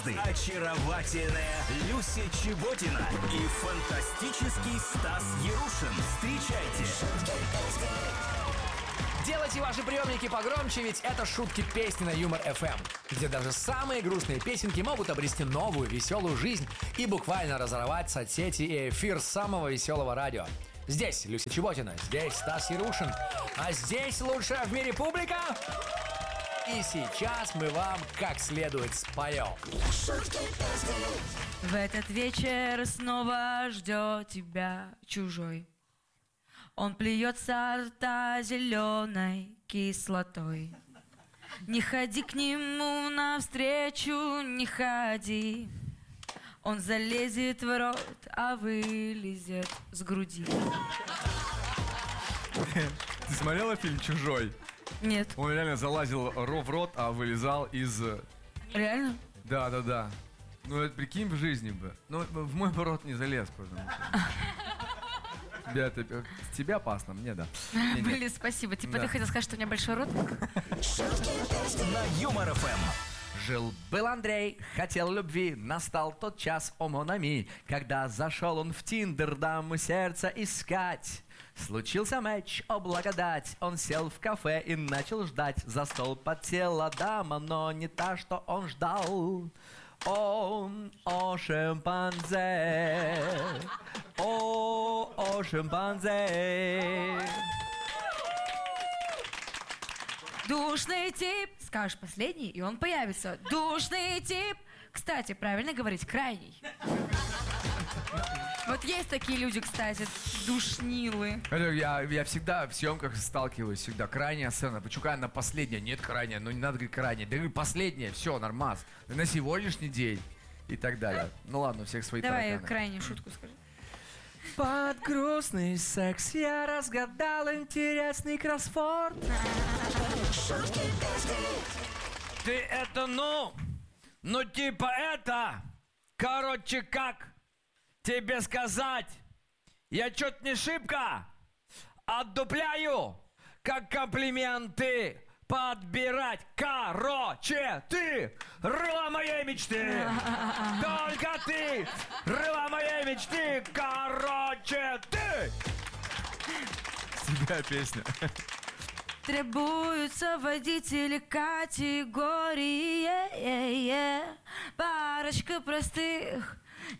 Очаровательная Люся Чеботина и фантастический Стас Ярушин. Встречайте. Делайте ваши приемники погромче, ведь это шутки песни на Юмор ФМ, где даже самые грустные песенки могут обрести новую веселую жизнь и буквально разорвать соцсети и эфир самого веселого радио. Здесь Люся Чеботина, здесь Стас Ярушин, а здесь лучшая в мире публика. И сейчас мы вам как следует споем. В этот вечер снова ждет тебя чужой. Он плюет со рта зеленой кислотой. Не ходи к нему навстречу, не ходи. Он залезет в рот, а вылезет с груди. Ты смотрела фильм «Чужой»? Нет. Он реально залазил в рот, а вылезал из... Реально? Да. Ну, это прикинь в жизни бы. Ну, в мой бы рот не залез, потому что... Тебя опасно, мне да. Блин, спасибо. Типа ты хотел сказать, что у меня большой рот? На Юмор ФМ. Жил-был Андрей, хотел любви, настал тот час, о мон-ами, когда зашел он в Тиндер даму сердца искать. Случился матч, о благодать, он сел в кафе и начал ждать. За стол подсела дама, но не та, что он ждал. О шимпанзе, о шимпанзе. Душный тип. Скажешь последний, и он появится. Душный тип. Кстати, правильно говорить, крайний. Вот есть такие люди, кстати, душнилы. Я всегда в съемках сталкиваюсь, всегда крайняя сцена. Почему она последняя? Нет, крайняя, ну не надо говорить крайняя. Да говори последняя, все, нормас. На сегодняшний день и так далее. Ну ладно, у всех свои Давай тараканы. крайнюю шутку скажи. Под грустный секс я разгадал интересный кроссворд. Ты это ну типа это, короче как тебе сказать, я чё-то не шибко отдупляю, как комплименты подбирать. Короче, ты рыла моей мечты. Только ты рыла моей мечты. Короче, ты. Тебя песня. Требуются водители категории. Парочка простых